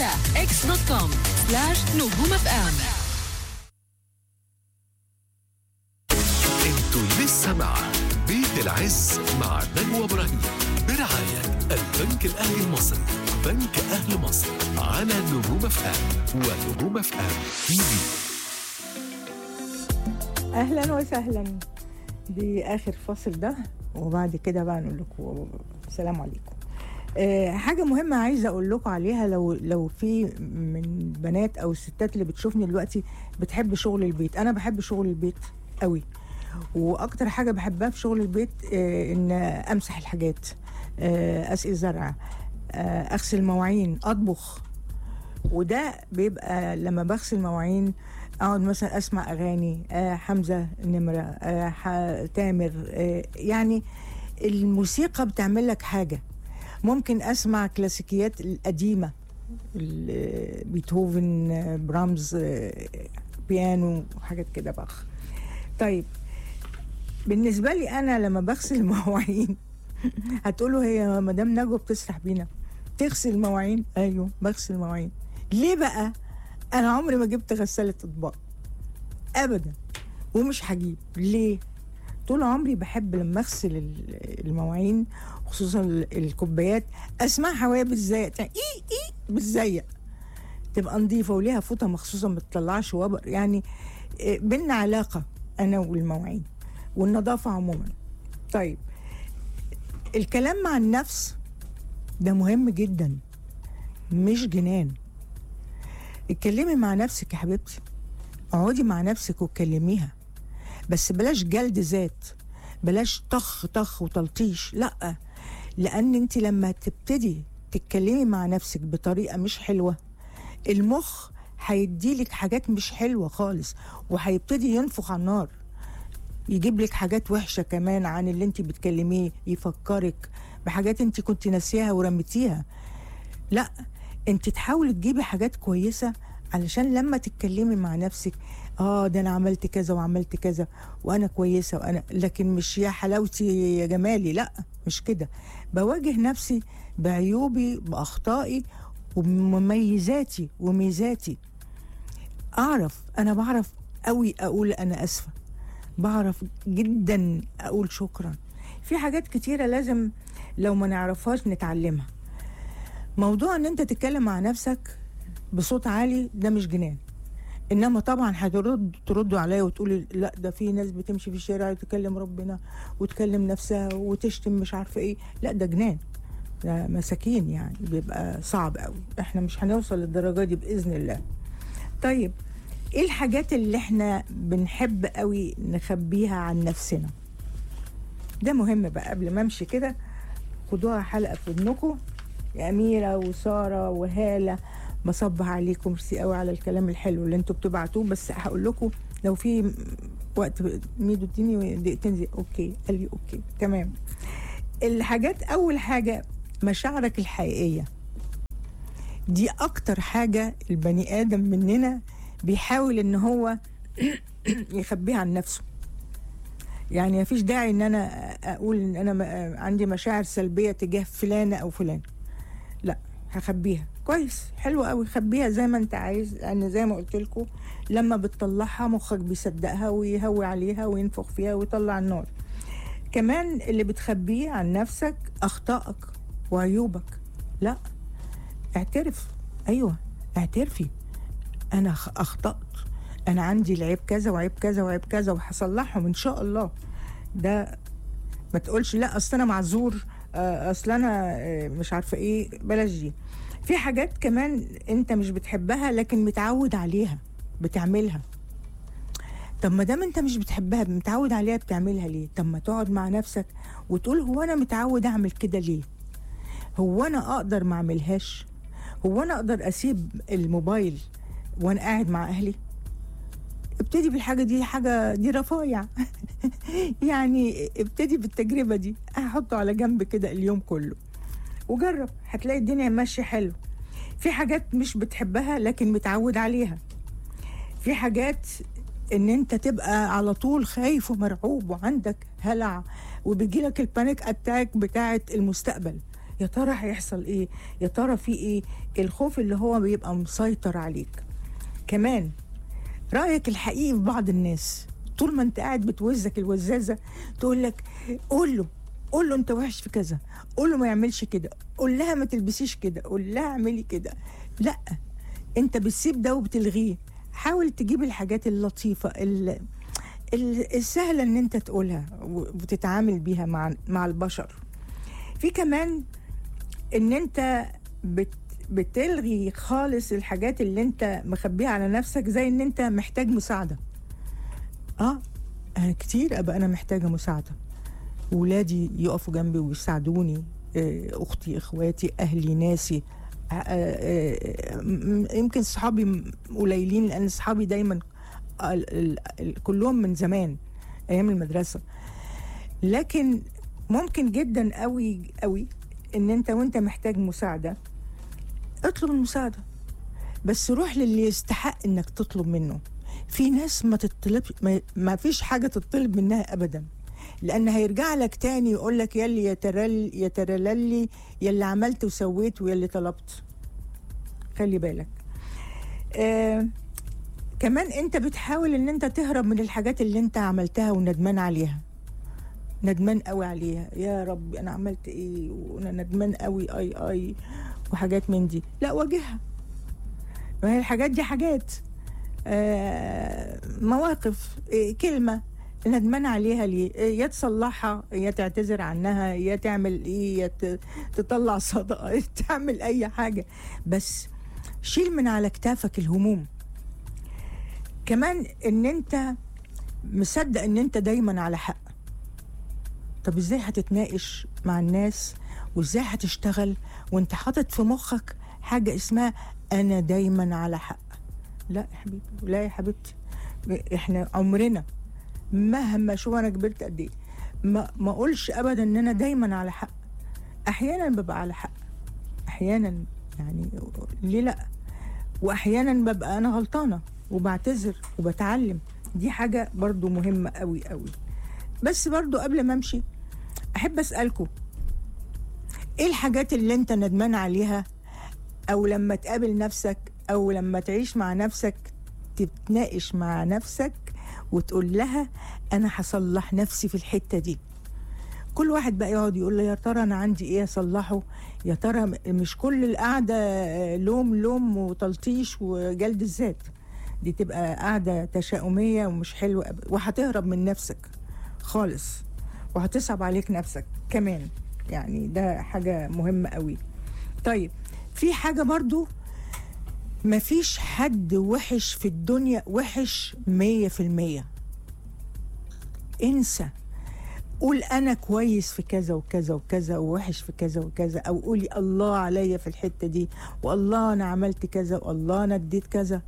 على x.com/نجوم اف ام. انتوا لسه مع بيت العز مع نجوى ابراهيم برعاية البنك الاهلي المصري، بنك اهل مصر، على نجوم اف ام ونجوم اف ام تي في. اهلا وسهلا باخر فاصل ده، وبعد كده بقى نقول لكم السلام عليكم. حاجه مهمه عايزه اقول لكم عليها، لو في من بنات او الستات اللي بتشوفني دلوقتي بتحب شغل البيت. انا بحب شغل البيت قوي، واكتر حاجه بحبها في شغل البيت ان امسح الحاجات، اسقي زرع، اغسل مواعين، اطبخ. وده بيبقى لما بغسل مواعين اقعد مثلا اسمع اغاني، حمزه نمره، تامر، يعني الموسيقى بتعمل لك حاجه. ممكن اسمع كلاسيكيات القديمه، بيتهوفن، برامز، بيانو، حاجات كده بخ. طيب بالنسبه لي انا لما بغسل المواعين هتقولوا هي مدام نجوى بتسرح بينا تغسل مواعين؟ ايوه بغسل مواعين. ليه بقى؟ انا عمري ما جبت غسالة اطباق ابدا، ومش هجيب. ليه؟ طول عمري بحب لما اغسل المواعين خصوصا الكوبايات اسمعها وهي بتزيق، اي بتزيق، تبقى نظيفه وليها فوطه مخصوصه ما تطلعش وبر. يعني بينا علاقه انا والمواعين والنظافه عموما. طيب الكلام مع النفس ده مهم جدا، مش جنان. اتكلمي مع نفسك يا حبيبتي، اقعدي مع نفسك واتكلميها، بس بلاش جلد ذات، بلاش طخ وتلطيش، لا. لان انت لما تبتدي تتكلمي مع نفسك بطريقه مش حلوه، المخ هيديلك حاجات مش حلوه خالص، وهيبتدي ينفخ على النار، يجيب لك حاجات وحشه كمان عن اللي انت بتكلميه، يفكرك بحاجات انت كنت ناسيها ورميتيها. لا، انت تحاولي تجيبي حاجات كويسه علشان لما تتكلمي مع نفسك، ده انا عملت كذا وعملت كذا وانا كويسه، وانا لكن مش يا حلاوتي يا جمالي، لا مش كده. بواجه نفسي بعيوبي، باخطائي، ومميزاتي وميزاتي. انا بعرف قوي اقول انا اسفه، بعرف جدا اقول شكرا. في حاجات كتيره لازم لو ما نعرفهاش نتعلمها. موضوع ان انت تتكلم مع نفسك بصوت عالي ده مش جنان، انما طبعا تردوا عليا وتقولي لا ده في ناس بتمشي في الشارع وتكلم ربنا وتكلم نفسها وتشتم مش عارفه ايه، لا ده جنان، ده مساكين، يعني بيبقى صعب قوي. احنا مش هنوصل للدرجه دي باذن الله. طيب ايه الحاجات اللي احنا بنحب قوي نخبيها عن نفسنا؟ ده مهم بقى. قبل ما امشي كده خدوها حلقه في ودنكم يا أميرة وسارة وهالة، بصبح عليكم، ميرسي قوي على الكلام الحلو اللي انتوا بتبعتوه. بس هقول لكم لو في وقت ميدو اديني دقيقتين زي اوكي، قال لي اوكي تمام. الحاجات، اول حاجة مشاعرك الحقيقية، دي اكتر حاجة البني ادم مننا بيحاول ان هو يخبيها عن نفسه. يعني مفيش داعي ان انا اقول ان انا عندي مشاعر سلبية تجاه فلانة او فلان، لا هخبيها كويس، حلو قوي، خبيها زي ما انت عايز. لان زي ما قلت لكم لما بتطلعها مخك بيصدقها ويهوي عليها وينفخ فيها ويطلع النار. كمان اللي بتخبيه عن نفسك اخطائك وعيوبك، لا اعترف، ايوه اعترفي، انا اخطأت، انا عندي العيب كذا وعيب كذا وعيب كذا وهصلحهم ان شاء الله. ده ما تقولش لا اصل انا معذور، اصل انا مش عارفه ايه، بلاش دي. في حاجات كمان انت مش بتحبها لكن متعود عليها بتعملها. طب ما دام انت مش بتحبها متعود عليها بتعملها ليه؟ طب ما تقعد مع نفسك وتقول هو انا متعود اعمل كده ليه؟ هو انا اقدر ما اعملهاش؟ هو انا اقدر اسيب الموبايل وانا قاعد مع اهلي؟ ابتدي بالحاجة دي، حاجة دي رفايع يعني ابتدي بالتجربة دي، هحطه على جنب كده اليوم كله وجرب، هتلاقي الدنيا ماشية حلو. في حاجات مش بتحبها لكن متعود عليها. في حاجات ان انت تبقى على طول خايف ومرعوب وعندك هلع وبيجيلك البانيك اتاك بتاعت المستقبل، يا ترى هيحصل ايه، يا ترى في ايه. الخوف اللي هو بيبقى مسيطر عليك. كمان رأيك الحقيقي في بعض الناس، طول ما انت قاعد بتوزك الوزازة تقول لك قول له انت وحش في كذا، قول له ما يعملش كده، قول لها ما تلبسيش كده، قول لها اعملي كده. لا، انت بتسيب ده وبتلغيه. حاول تجيب الحاجات اللطيفة السهلة ان انت تقولها وتتعامل بيها مع البشر. في كمان ان انت بتلغي خالص الحاجات اللي انت مخبيها على نفسك، زي ان انت محتاج مساعدة. انا كتير ابقى انا محتاجة مساعدة، ولادي يقفوا جنبي ويساعدوني، اختي، اخواتي، اهلي، ناسي. يمكن صحابي قليلين، لان صحابي دايما كلهم من زمان ايام المدرسة. لكن ممكن جدا قوي قوي ان انت وانت محتاج مساعدة اطلب المساعدة، بس روح للي يستحق انك تطلب منه. في ناس ما تطلب، ما فيش حاجة تطلب منها ابدا، لان هيرجع لك تاني يقول لك يلي يترللي يلي عملت وسويت ويلي طلبت. خلي بالك. كمان انت بتحاول ان انت تهرب من الحاجات اللي انت عملتها وندمان عليها، ندمان قوي عليها. يا رب انا عملت ايه وانا ندمان قوي، اي وحاجات من دي. لا، واجهها. ما هي الحاجات دي حاجات، مواقف، كلمة ندمان عليها ليه، يا تصلحها، يا تعتذر عنها، يا تعمل ايه، يا تطلع صدقة، تعمل اي حاجة، بس شيل من على كتافك الهموم. كمان ان انت مصدق ان انت دايما على حق. طب ازاي هتتناقش مع الناس وازاي هتشتغل وانت حاطط في مخك حاجة اسمها انا دايما على حق؟ لا يا حبيبي، لا يا حبيبتي، احنا عمرنا مهما شو انا كبرت قد ايه ما اقولش ابدا ان انا دايما على حق. احيانا ببقى على حق، احيانا يعني ليه لا، واحيانا ببقى انا غلطانة وبعتذر وبتعلم. دي حاجة برضو مهمة قوي قوي. بس برضو قبل ما امشي احب اسألكم، ايه الحاجات اللي انت ندمان عليها، او لما تقابل نفسك او لما تعيش مع نفسك تتناقش مع نفسك وتقول لها انا هصلح نفسي في الحتة دي. كل واحد بقى يقعد يقول له يا ترى انا عندي ايه اصلحه، يا ترى مش كل القعدة لوم وتلطيش وجلد الذات، دي تبقى قعدة تشاؤمية ومش حلوة، وهتهرب من نفسك خالص وهتصعب عليك نفسك كمان. يعني ده حاجة مهمة قوي. طيب، في حاجة برضو، مفيش حد وحش في الدنيا وحش 100%. انسى، قول أنا كويس في كذا وكذا وكذا ووحش في كذا وكذا، أو قولي الله عليا في الحتة دي، والله أنا عملت كذا، والله أنا اديت كذا.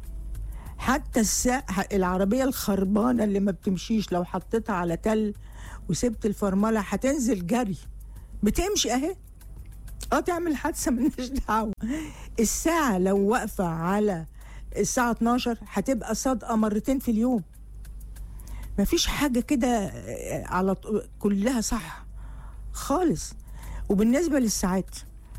حتى العربية الخربانة اللي ما بتمشيش لو حطيتها على تل وسبت الفرملة هتنزل جري، بتمشي اهي، تعمل حادثة ملناش دعوة. الساعة لو واقفة على الساعة 12 هتبقى صادقة مرتين في اليوم. مفيش حاجة كده على كلها صح خالص. وبالنسبة للساعات،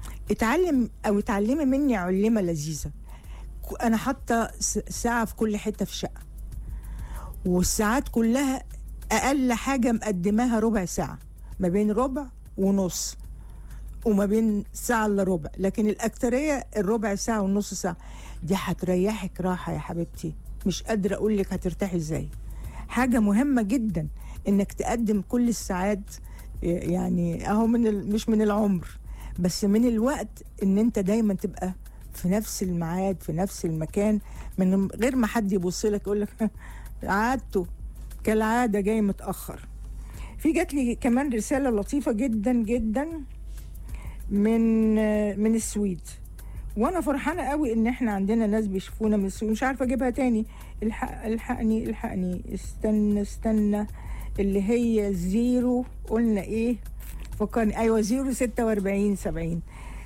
اتعلمي مني علمة لذيذة. انا حاطه ساعه في كل حته في الشقه، والساعات كلها اقل حاجه مقدماها ربع ساعه، ما بين ربع ونص وما بين ساعه الا ربع، لكن الاكتريه الربع ساعه والنص ساعه. دي هتريحك راحه يا حبيبتي، مش قادره اقول لك هترتاحي ازاي. حاجه مهمه جدا انك تقدم كل الساعات، يعني اهو مش من العمر بس من الوقت، ان انت دايما تبقى في نفس الميعاد في نفس المكان، من غير ما حد يبص لك يقول لك عادته كالعاده جاي متاخر. في جات لي كمان رساله لطيفه جدا جدا من السويد، وانا فرحانه قوي ان احنا عندنا ناس بيشوفونا من السويد. مش عارفه اجيبها تاني، الحقني استنى اللي هي زيرو، قلنا ايه فكرني، ايوه 04670.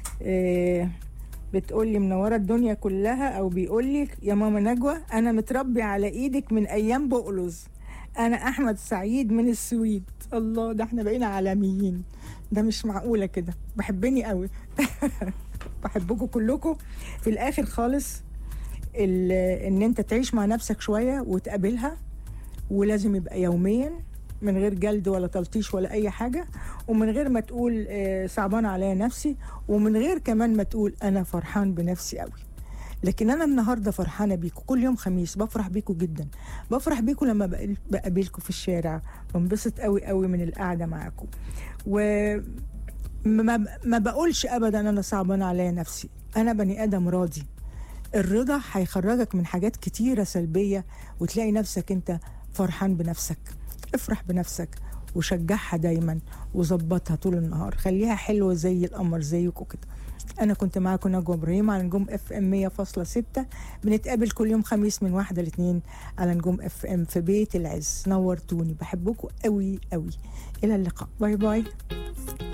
بتقولي منورة الدنيا كلها، او بيقولي يا ماما نجوى انا متربي على ايدك من ايام بقلز، انا احمد سعيد من السويد. الله، ده احنا بقينا عالميين، ده مش معقولة كده. بحبني قوي. بحبكم كلكم. في الاخر خالص ان انت تعيش مع نفسك شوية وتقابلها، ولازم يبقى يوميا، من غير جلد ولا تلطيش ولا اي حاجة، ومن غير ما تقول صعبان عليا نفسي، ومن غير كمان ما تقول انا فرحان بنفسي قوي. لكن انا النهارده فرحانه بيكم. كل يوم خميس بفرح بيكم جدا، بفرح بيكم لما بقابلكم في الشارع، بنبسط قوي قوي من القعده معاكم. ما بقولش ابدا انا صعبان عليا نفسي، انا بني ادم راضي. الرضا هيخرجك من حاجات كتيره سلبيه، وتلاقي نفسك انت فرحان بنفسك. افرح بنفسك وشجعها دايما، وظبطها طول النهار، خليها حلوه زي القمر زيكم كده. أنا كنت معاكم نجوى إبراهيم على نجوم FM 100.6. بنتقابل كل يوم خميس من 1 ل2 على نجوم FM في بيت العز. نورتوني، بحبكم قوي قوي. إلى اللقاء، باي باي.